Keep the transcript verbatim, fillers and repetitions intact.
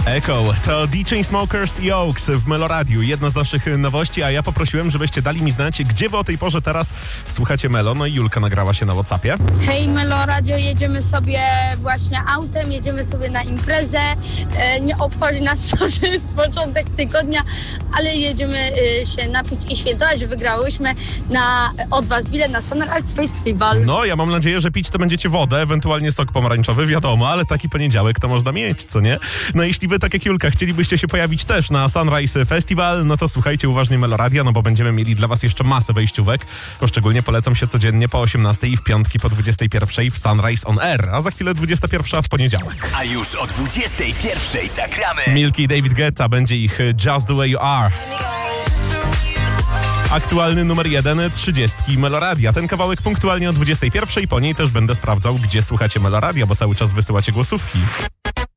Echo to D Chainsmokers i Oaks w Meloradiu. Jedna z naszych nowości, a ja poprosiłem, żebyście dali mi znać, gdzie wy o tej porze teraz słuchacie Melo. No i Julka nagrała się na WhatsAppie. Hej Meloradio, jedziemy sobie właśnie autem, jedziemy sobie na imprezę. E, nie obchodzi nas to, że jest początek tygodnia, ale jedziemy e, się napić i świętować. Wygrałyśmy na, od was bilet na Sunrise Festival. No, ja mam nadzieję, że pić to będziecie wodę, ewentualnie sok pomarańczowy, wiadomo, ale taki poniedziałek to można mieć, co nie? No jeśli wy, tak jak Julka, chcielibyście się pojawić też na Sunrise Festival, no to słuchajcie uważnie Meloradia, no bo będziemy mieli dla was jeszcze masę wejściówek. Szczególnie polecam się codziennie po osiemnastej i w piątki po dwudziestej pierwszej w Sunrise on Air, a za chwilę dwudziesta pierwsza w poniedziałek. A już o dwudziestej pierwszej zagramy Milky i David Guetta, będzie ich Just the Way You Are. Aktualny numer jeden trzydziestki Meloradia. Ten kawałek punktualnie o dwudziestej pierwszej, po niej też będę sprawdzał, gdzie słuchacie Meloradia, bo cały czas wysyłacie głosówki.